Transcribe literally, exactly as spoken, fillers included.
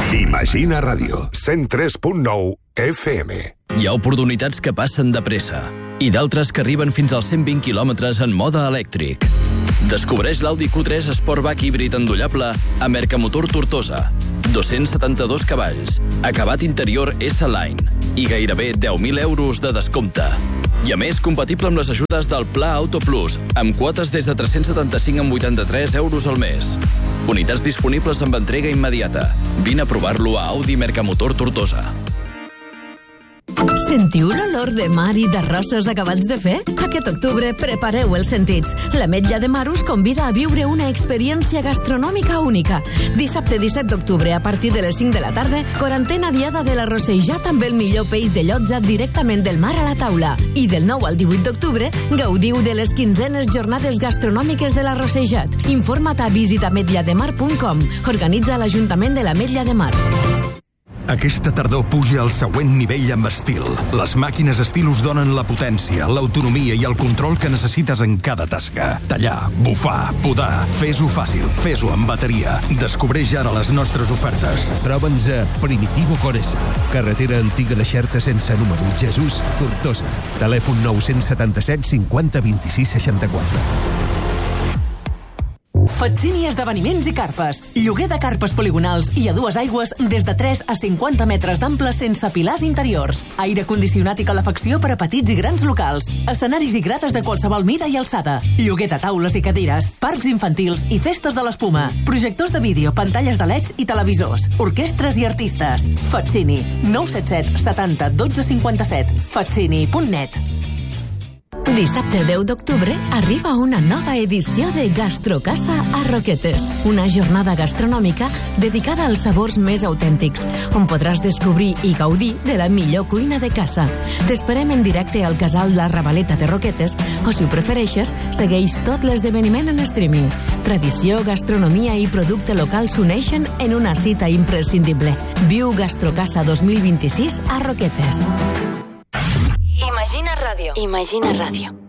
Imagina Ràdio, cent tres punt nou F M. Hi ha oportunitats que passen de pressa i d'altres que arriben fins als cent vint quilòmetres en mode elèctric. Descobreix l'Audi Q tres Sportback híbrid endollable a Mercamotor Tortosa. dos-cents setanta-dos cavalls, acabat interior S-Line i gairebé deu mil euros de descompte. I a més, compatible amb les ajudes del Pla Auto Plus, amb quotes des de tres-cents setanta-cinc amb vuitanta-tres euros al mes. Unitats disponibles amb entrega immediata. Vine a provar-lo a Audi Mercamotor Tortosa. Sentiu l'olor de mar i d'arrossos acabats de fer? Aquest octubre prepareu els sentits. L'Ametlla de Mar us convida a viure una experiència gastronòmica única. Dissabte disset d'octubre, a partir de les cinc de la tarda, quarantena diada de l'arrossejat amb el millor peix de llotja directament del mar a la taula. I del nou al divuit d'octubre, gaudiu de les quinzenes jornades gastronòmiques de l'arrossejat. Informa't a visita ametlla de mar punt com. Organitza l'Ajuntament de l'Ametlla de Mar. Aquesta tardor puja al següent nivell amb estil. Les màquines estil us donen la potència, l'autonomia i el control que necessites en cada tasca. Tallar, bufar, podar, fes-ho fàcil, fes-ho amb bateria. Descobreix ara les nostres ofertes. Troba'ns a Primitivo Coresa, carretera antiga de Xerta sense número, Jesús, Tortosa. Telèfon nou set set cinquanta vint-i-sis seixanta-quatre. Fatsini Esdeveniments i Carpes. Lloguer de carpes poligonals i a dues aigües des de tres a cinquanta metres d'ample sense pilars interiors. Aire condicionat i calefacció per a petits i grans locals. Escenaris i grades de qualsevol mida i alçada. Lloguer de taules i cadires. Parcs infantils i festes de l'espuma. Projectors de vídeo, pantalles de leds i televisors. Orquestres i artistes. Fatsini. nou set set setanta dotze cinquanta-set. fatsini punt net. Dissabte deu d'octubre arriba una nova edició de Gastrocasa a Roquetes, una jornada gastronòmica dedicada als sabors més autèntics, on podràs descobrir i gaudir de la millor cuina de casa. T'esperem en directe al casal La Ravaleta de Roquetes, o si ho prefereixes, segueix tot l'esdeveniment en streaming. Tradició, gastronomia i producte local s'uneixen en una cita imprescindible. Viu Gastrocasa dos mil vint-i-sis a Roquetes. Imagina Ràdio. Imagina Ràdio.